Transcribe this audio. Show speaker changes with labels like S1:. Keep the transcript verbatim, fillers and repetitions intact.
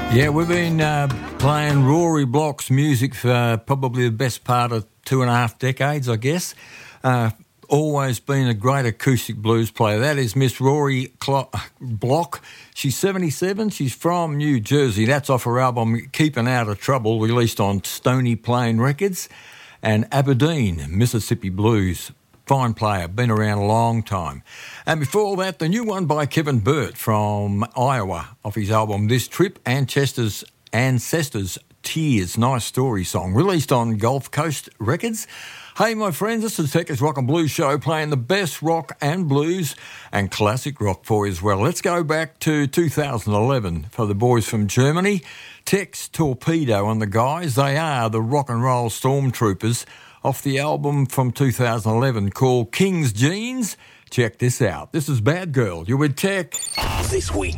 S1: Yeah, we've been uh, playing Rory Block's music for uh, probably the best part of two and a half decades, I guess. Uh, always been a great acoustic blues player. That is Miss Rory Clo- Block. She's seventy-seven. She's from New Jersey. That's off her album Keeping Out of Trouble, released on Stony Plain Records. And Aberdeen, Mississippi Blues. Fine player, been around a long time. And before that, the new one by Kevin Burt from Iowa, off his album This Trip, Ancestors, Ancestors Tears. Nice story song, released on Gulf Coast Records. Hey, my friends, this is Tech's Rock and Blues Show, playing the best rock and blues and classic rock for you as well. Let's go back to two thousand eleven for the boys from Germany. Tex Torpedo and the guys, they are the Rock and Roll Stormtroopers, off the album from two thousand eleven called King's Jeans. Check this out. This is Bad Girl. You're with Tech.
S2: This week